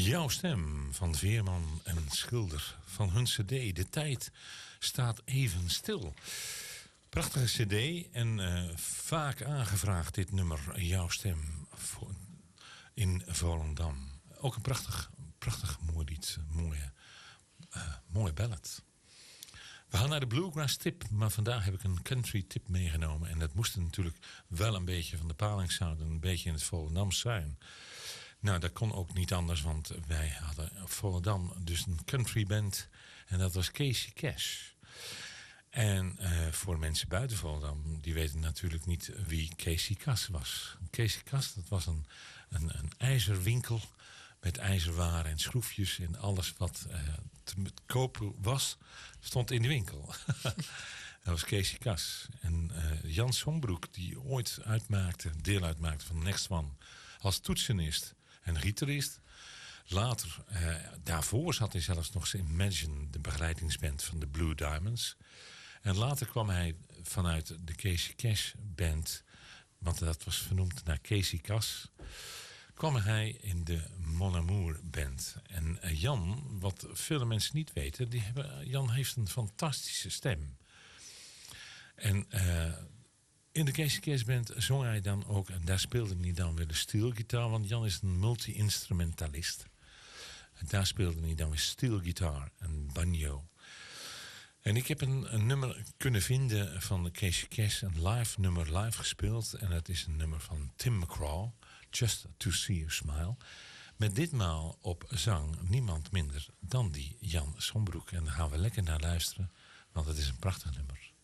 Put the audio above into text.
Jouw stem van Veerman en Schilder van hun cd. De tijd staat even stil. Prachtige cd en vaak aangevraagd dit nummer. Jouw stem in Volendam. Ook een prachtig mooi lied. Mooie ballad. We gaan naar de bluegrass tip, maar vandaag heb ik een country tip meegenomen. En dat moest natuurlijk wel een beetje van de Palingsound en een beetje in het Volendams zijn. Nou, dat kon ook niet anders, want wij hadden op Volendam dus een country band. En dat was Casey Cash. En voor mensen buiten Volendam, die weten natuurlijk niet wie Casey Cash was. Casey Cash, dat was een ijzerwinkel met ijzerwaren en schroefjes en alles wat te kopen was, stond in de winkel. Dat was Casey Cash. En Jan Songbroek, die ooit deel uitmaakte van Next One als toetsenist en gitarist. Later, daarvoor zat hij zelfs nog in Imagine, de begeleidingsband van de Blue Diamonds. En later kwam hij vanuit de Casey Cash band, want dat was vernoemd naar Casey Cash, kwam hij in de Mon Amour band. En Jan, wat vele mensen niet weten, Jan heeft een fantastische stem. En in de Casey Cash band zong hij dan ook, en daar speelde hij dan weer de steelgitaar, want Jan is een multi-instrumentalist. En daar speelde hij dan weer steelgitaar en banjo. En ik heb een nummer kunnen vinden van de Casey Cash, een live gespeeld. En dat is een nummer van Tim McGraw, Just to See You Smile. Met ditmaal op zang niemand minder dan die Jan Songbroek. En daar gaan we lekker naar luisteren, want het is een prachtig nummer.